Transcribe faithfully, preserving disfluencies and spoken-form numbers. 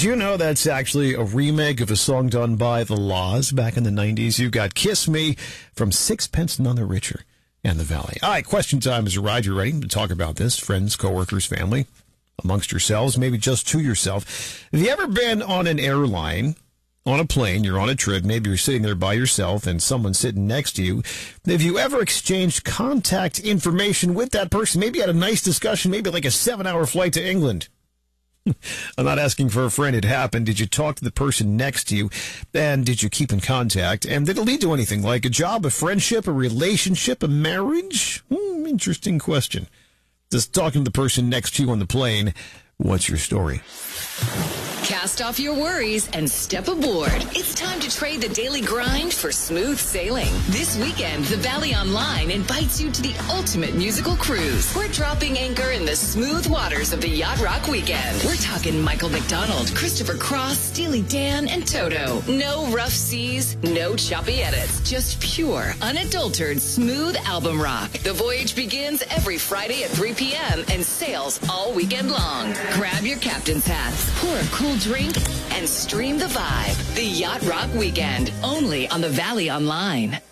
Did you know that's actually a remake of a song done by The Laws back in the nineties? You got Kiss Me from Sixpence None the Richer and The Valley. All right, question time is arrived. You ready to talk about this? Friends, coworkers, family, amongst yourselves, maybe just to yourself. Have you ever been on an airline, on a plane, you're on a trip, maybe you're sitting there by yourself and someone's sitting next to you? Have you ever exchanged contact information with that person? Maybe you had a nice discussion, maybe like a seven-hour flight to England. I'm not asking for a friend. It happened. Did you talk to the person next to you? And did you keep in contact? And did it lead to anything like a job, a friendship, a relationship, a marriage? Hmm, interesting question. Just talking to the person next to you on the plane. What's your story? Cast off your worries and step aboard. It's time to trade the daily grind for smooth sailing. This weekend, the Valley Online invites you to the ultimate musical cruise. We're dropping anchor in the smooth waters of the Yacht Rock Weekend. We're talking Michael McDonald, Christopher Cross, Steely Dan, and Toto. No rough seas, no choppy edits. Just pure, unadulterated, smooth album rock. The voyage begins every Friday at three p.m. and sails all weekend long. Grab your captain's hats, pour a cool drink, and stream the vibe. The Yacht Rock Weekend, only on the Valley Online.